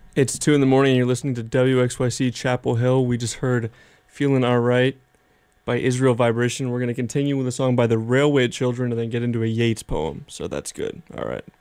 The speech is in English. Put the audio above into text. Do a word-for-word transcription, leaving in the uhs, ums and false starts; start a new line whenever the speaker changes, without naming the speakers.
It's two in the morning and you're listening to W X Y C Chapel Hill. We just heard Feeling Alright by Israel Vibration. We're going to continue with a song by the Railway Children and then get into a Yeats poem. So that's good. All right.